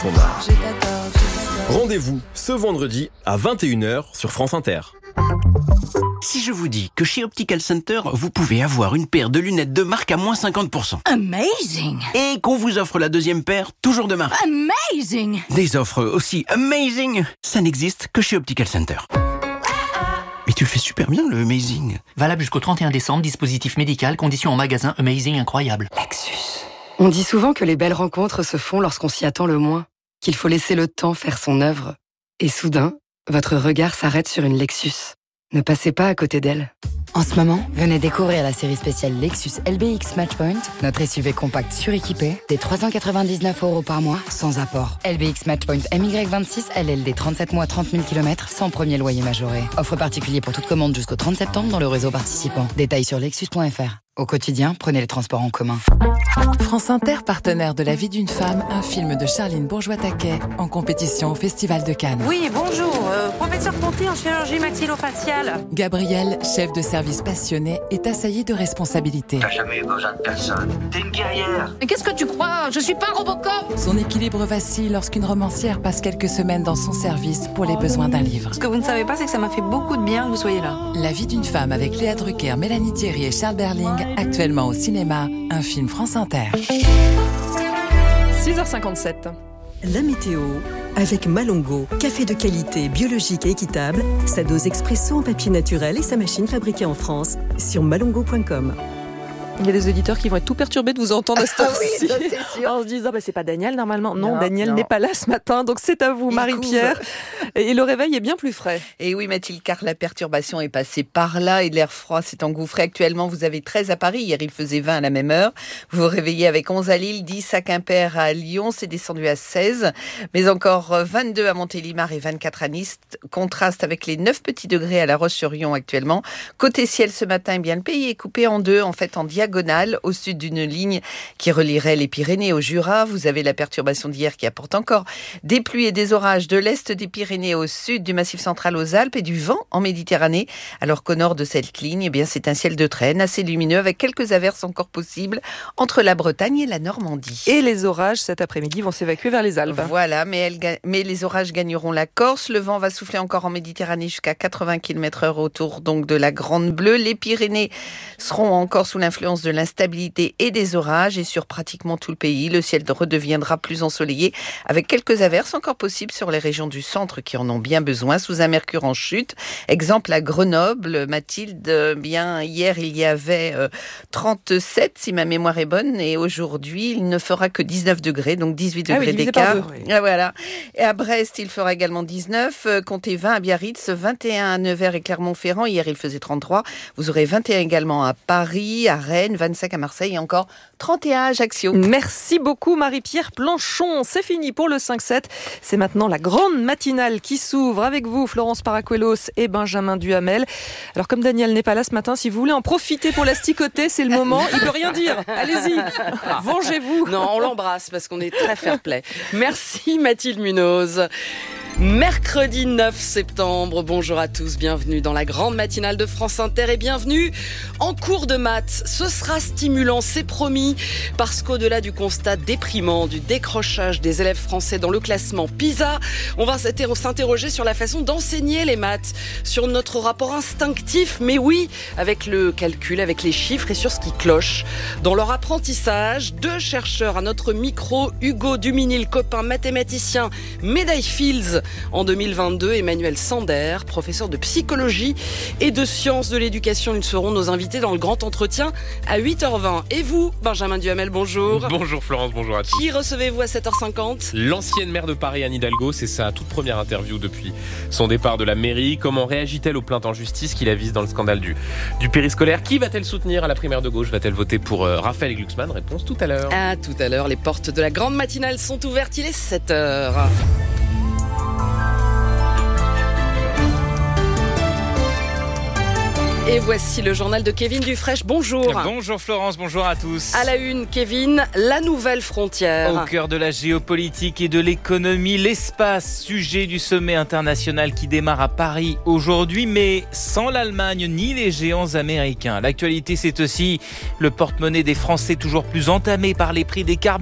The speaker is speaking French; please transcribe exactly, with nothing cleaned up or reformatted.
Rendez-vous ce vendredi à vingt et une heures sur France Inter. Si je vous dis que chez Optical Center, vous pouvez avoir une paire de lunettes de marque à moins cinquante pour cent. Amazing! Et qu'on vous offre la deuxième paire, toujours de marque. Amazing! Des offres aussi amazing, ça n'existe que chez Optical Center. Mais tu le fais super bien, le amazing. Valable jusqu'au trente et un décembre, dispositif médical, conditions en magasin, amazing incroyable. Lexus. On dit souvent que les belles rencontres se font lorsqu'on s'y attend le moins, qu'il faut laisser le temps faire son œuvre. Et soudain, votre regard s'arrête sur une Lexus. Ne passez pas à côté d'elle. En ce moment, venez découvrir la série spéciale Lexus L B X Matchpoint, notre S U V compact suréquipé, des trois cent quatre-vingt-dix-neuf euros par mois, sans apport. L B X Matchpoint M Y vingt-six, L L D trente-sept mois, trente mille kilomètres, sans premier loyer majoré. Offre particulier pour toute commande jusqu'au trente septembre dans le réseau participant. Détails sur lexus point f r. Au quotidien, prenez les transports en commun. France Inter, partenaire de La vie d'une femme, un film de Charline Bourgeois-Taquet, en compétition au Festival de Cannes. Oui, bonjour, euh, professeur Ponty en chirurgie maxillofaciale. Gabriel, chef de service passionné, est assailli de responsabilités. T'as jamais eu besoin de personne. T'es une guerrière. Mais qu'est-ce que tu crois? Je suis pas Robocop. Son équilibre vacille lorsqu'une romancière passe quelques semaines dans son service pour les besoins d'un livre. Ce que vous ne savez pas, c'est que ça m'a fait beaucoup de bien que vous soyez là. La vie d'une femme avec Léa Drucker, Mélanie Thierry et Charles Berling, actuellement au cinéma, un film France Inter. six heures cinquante-sept. La météo avec Malongo, café de qualité, biologique et équitable, sa dose expresso en papier naturel et sa machine fabriquée en France sur malongo point com. Il y a des auditeurs qui vont être tout perturbés de vous entendre à cette heure-ci. Ah oui, c'est sûr. En se disant, bah, c'est pas Daniel normalement. Non, Non, Daniel non. n'est pas là ce matin, donc c'est à vous, Il Marie-Pierre. Et le réveil est bien plus frais. Et oui, Mathilde, car la perturbation est passée par là et l'air froid s'est engouffré. Actuellement, vous avez treize à Paris. Hier, il faisait vingt à la même heure. Vous vous réveillez avec onze à Lille, dix à Quimper, à Lyon. C'est descendu à seize. Mais encore vingt-deux à Montélimar et vingt-quatre à Nice. Contraste avec les neuf petits degrés à La Roche-sur-Yon actuellement. Côté ciel ce matin, eh bien, le pays est coupé en deux, en fait, en diagonale, au sud d'une ligne qui relierait les Pyrénées au Jura. Vous avez la perturbation d'hier qui apporte encore des pluies et des orages de l'est des Pyrénées au sud du Massif central aux Alpes et du vent en Méditerranée. Alors qu'au nord de cette ligne, eh bien, c'est un ciel de traîne assez lumineux avec quelques averses encore possibles entre la Bretagne et la Normandie. Et les orages cet après-midi vont s'évacuer vers les Alpes. Voilà, mais, elles, mais les orages gagneront la Corse. Le vent va souffler encore en Méditerranée jusqu'à quatre-vingts kilomètres heure autour donc de la Grande Bleue. Les Pyrénées seront encore sous l'influence de l'instabilité et des orages et sur pratiquement tout le pays. Le ciel redeviendra plus ensoleillé avec quelques averses encore possibles sur les régions du centre qui en ont bien besoin sous un mercure en chute. Exemple à Grenoble, Mathilde, bien hier il y avait euh, trente-sept si ma mémoire est bonne et aujourd'hui il ne fera que dix-neuf degrés, donc dix-huit degrés ah oui, d'écart. Deux, oui. ah, voilà. Et à Brest il fera également dix-neuf, euh, comptez vingt à Biarritz, vingt et un à Nevers et Clermont-Ferrand. Hier il faisait trente-trois. Vous aurez vingt et un également à Paris, à Rennes, vingt-cinq à Marseille et encore trente et un à Ajaccio. Merci beaucoup Marie-Pierre Planchon. C'est fini pour le cinq sept. C'est maintenant la grande matinale qui s'ouvre avec vous, Florence Paracuelos et Benjamin Duhamel. Alors comme Daniel n'est pas là ce matin, si vous voulez en profiter pour l'asticoter, c'est le moment. Il peut rien dire. Allez-y, vengez-vous. Non, on l'embrasse parce qu'on est très fair-play. Merci Mathilde Munoz. Mercredi neuf septembre, bonjour à tous, bienvenue dans la grande matinale de France Inter et bienvenue en cours de maths. Ce sera stimulant, c'est promis, parce qu'au-delà du constat déprimant du décrochage des élèves français dans le classement PISA, on va s'interroger sur la façon d'enseigner les maths, sur notre rapport instinctif, mais oui, avec le calcul, avec les chiffres et sur ce qui cloche. Dans leur apprentissage, deux chercheurs à notre micro, Hugo Duminil, copain mathématicien, médaille Fields en deux mille vingt-deux, Emmanuel Sander, professeur de psychologie et de sciences de l'éducation. Ils seront nos invités dans le grand entretien à huit heures vingt. Et vous, Benjamin Duhamel, bonjour. Bonjour Florence, bonjour à tous. Qui recevez-vous à sept heures cinquante ? L'ancienne maire de Paris, Anne Hidalgo, c'est sa toute première interview depuis son départ de la mairie. Comment réagit-elle aux plaintes en justice qui la visent dans le scandale du, du périscolaire ? Qui va-t-elle soutenir à la primaire de gauche ? Va-t-elle voter pour euh, Raphaël Glucksmann ? Réponse tout à l'heure. À tout à l'heure, les portes de la grande matinale sont ouvertes, il est sept heures. Et voici le journal de Kevin Dufresne. Bonjour. Bonjour Florence, bonjour à tous. À la une, Kevin, la nouvelle frontière. Au cœur de la géopolitique et de l'économie, l'espace, sujet du sommet international qui démarre à Paris aujourd'hui, mais sans l'Allemagne ni les géants américains. L'actualité, c'est aussi le porte-monnaie des Français toujours plus entamé par les prix des carburants.